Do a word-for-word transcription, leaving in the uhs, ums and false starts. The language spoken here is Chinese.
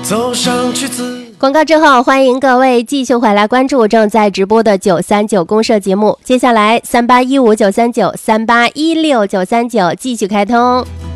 走上去自广告之后，欢迎各位继续回来关注正在直播的九三九公社节目。接下来三八一五九三九、三八一六九三九继续开通。